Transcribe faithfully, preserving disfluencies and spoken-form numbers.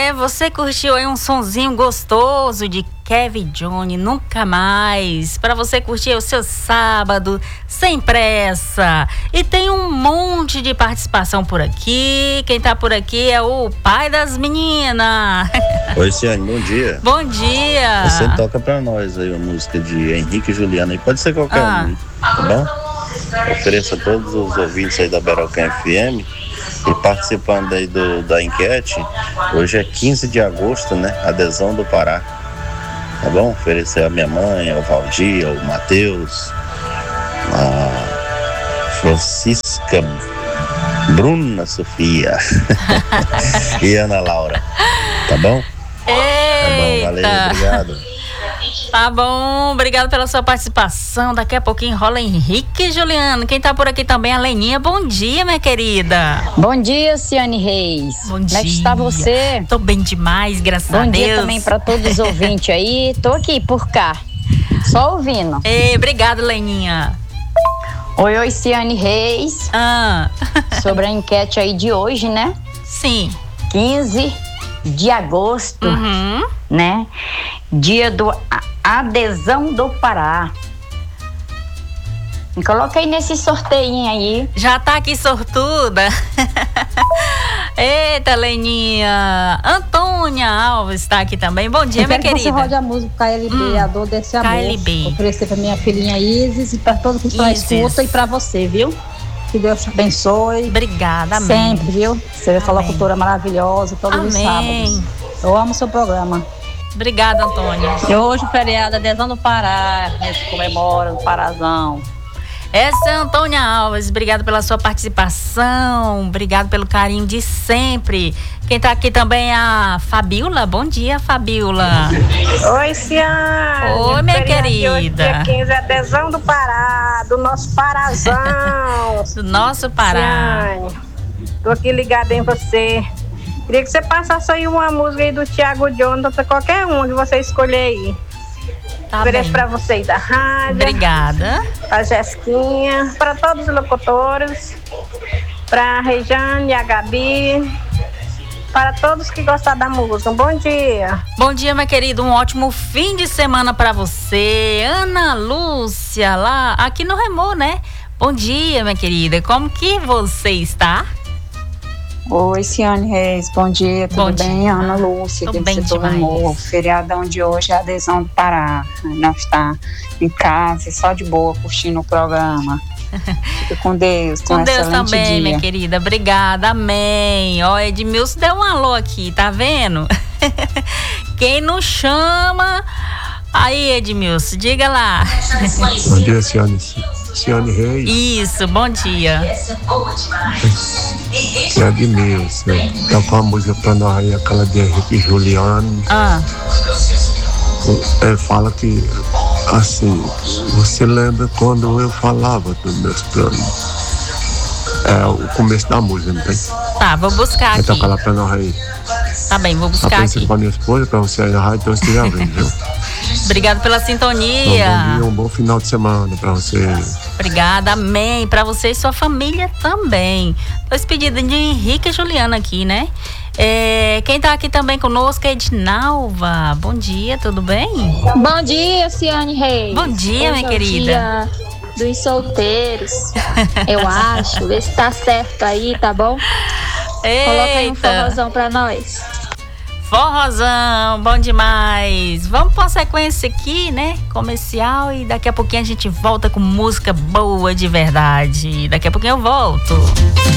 É, você curtiu aí um sonzinho gostoso de Kevin Johnny, Nunca Mais, para você curtir o seu sábado sem pressa. E tem um monte de participação por aqui. Quem tá por aqui é o pai das meninas. Oi, Ciane, bom dia. Bom dia. Você toca pra nós aí uma música de Henrique e Juliana, e pode ser qualquer ah. um, tá bom? Ofereço a todos os ouvintes aí da Berocã F M. E participando aí do, da enquete, hoje é quinze de agosto, né? Adesão do Pará. Tá bom? Oferecer a minha mãe, ao Valdir, ao Matheus, a Francisca, Bruna Sofia e Ana Laura. Tá bom? Eita. Tá bom, valeu, obrigado. Tá bom, obrigado pela sua participação. Daqui a pouquinho rola Henrique e Juliano. Quem tá por aqui também é a Leninha. Bom dia, minha querida. Bom dia, Ciane Reis. Bom dia. Como é que está você? Tô bem demais, graças Bom a Deus. Bom dia também para todos os ouvintes aí. Tô aqui por cá, só ouvindo. Ei, obrigado, Leninha. Oi, oi, Ciane Reis. Ah. Sobre a enquete aí de hoje, né? Sim. quinze de agosto, uhum. né? Dia do Adesão do Pará. Me coloca aí nesse sorteio aí. Já tá aqui sortuda. Eita, Leninha. Antônia Alves está aqui também. Bom dia, eu minha quero querida. Que você rode a música K L B, hum, a dor desse amor. K L B. Oferecer pra minha filhinha Isis e pra todos que estão escuta e pra você, viu? Que Deus te abençoe. Obrigada, amém. Sempre, viu? Você vai falar locutora maravilhosa todos amém. os sábados. Eu amo seu programa. Obrigada, Antônia. E hoje, feriado, adesão do Pará, a gente comemora o Parazão. Essa é a Antônia Alves, obrigado pela sua participação, obrigado pelo carinho de sempre. Quem tá aqui também é a Fabiola. Bom dia, Fabiola. Oi, Ciane. Oi, minha querida. Hoje, dia quinze, adesão do Pará, do nosso Parazão. Do nosso Pará. Ciane, tô aqui ligada em você. Queria que você passasse aí uma música aí do Thiago Jonathan, qualquer um que você escolher aí. Tá Ofereço pra vocês da rádio. Obrigada. Pra Jesquinha, pra todos os locutores, pra Rejane e a Gabi, para todos que gostam da música. Um bom dia. Bom dia, minha querida. Um ótimo fim de semana pra você. Ana Lúcia, lá aqui no Remô, né? Bom dia, minha querida. Como que você está? Oi, Ciane Reis, bom dia, tudo bom bem? Dia. Ana Lúcia, tudo do bem setor Amor. Feriadão de hoje é a adesão do Pará. Nós está em casa, só de boa, curtindo o programa. Fica com Deus, com, com Deus também, dia. minha querida. Obrigada, amém. Ó, Edmilson deu um alô aqui, tá vendo? Quem não chama... Aí, Edmilson, diga lá. Bom dia, Ciane. Ciane Reis. Isso, bom dia. É Edmilson. Toca uma música pra nós aí, aquela de Henrique e Juliano. Ah. Ele fala que, assim, você lembra quando eu falava dos meus planos? É o começo da música, não tem? Tá, vou buscar aqui. Vai tocar lá pra nós aí. Tá bem, vou buscar aqui. Pra minha esposa, pra você aí na rádio, então estiver vendo, viu? Obrigado pela sintonia. Um bom dia, um bom final de semana pra você. Obrigada, amém. Pra você e sua família também. Dois pedidos de Henrique e Juliana aqui, né? É, quem tá aqui também conosco é Edinalva. Bom dia, tudo bem? Bom dia, Ciane Reis. Bom dia, Hoje minha é querida. Dia dos solteiros, eu acho. Vê se tá certo aí, tá bom? Eita. Coloca aí um forrozão pra nós. Forrozão, bom demais. Vamos pra uma sequência aqui, né? Comercial, e daqui a pouquinho a gente volta com música boa de verdade. Daqui a pouquinho eu volto.